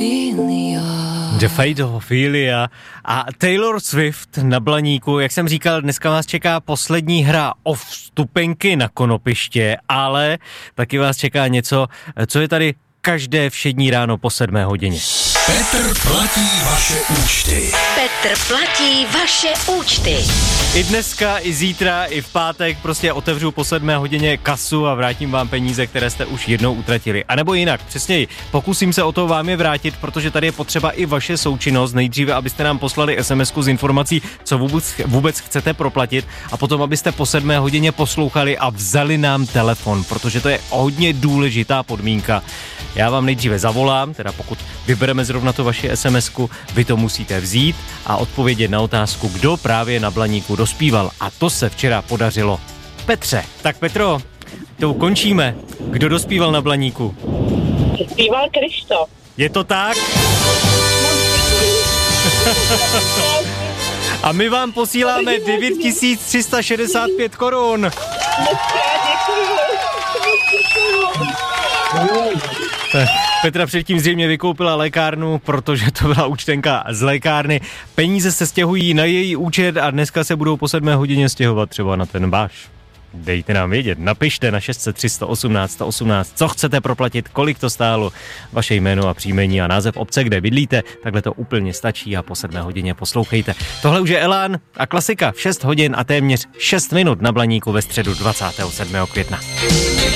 The Fate of Ophelia a Taylor Swift na Blaníku. Jak jsem říkal, dneska vás čeká poslední hra o vstupenky na konopiště, ale taky vás čeká něco, co je tady každé všední ráno po 7 hodině. Petr platí vaše účty. Petr platí vaše účty. I dneska, i zítra, i v pátek prostě otevřu po 7 hodině kasu a vrátím vám peníze, které jste už jednou utratili. A nebo jinak, přesněji, pokusím se o to vám je vrátit, protože tady je potřeba i vaše součinnost. Nejdříve, abyste nám poslali SMS-ku s informací, co vůbec chcete proplatit, a potom, abyste po 7 hodině poslouchali a vzali nám telefon, protože to je hodně důležitá podmínka. Já vám nejdříve zavolám, teda pokud vybereme zrovna to vaši SMS-ku, vy to musíte vzít a odpovědět na otázku, kdo právě na Blaníku dospíval. A to se včera podařilo Petře. Tak Petro, to končíme. Kdo dospíval na Blaníku? Zpíval Krištof. Je to tak? A my vám posíláme 9365 korun. Petra předtím zřejmě vykoupila lékárnu, protože to byla účtenka z lékárny. Peníze se stěhují na její účet a dneska se budou po 7 hodině stěhovat třeba na ten váš. Dejte nám vědět, napište na 603 118 118, co chcete proplatit, kolik to stálo, vaše jméno a příjmení a název obce, kde bydlíte, takhle to úplně stačí a po 7 hodině poslouchejte. Tohle už je Elán a klasika v 6 hodin a téměř 6 minut na Blaníku ve středu 27. května.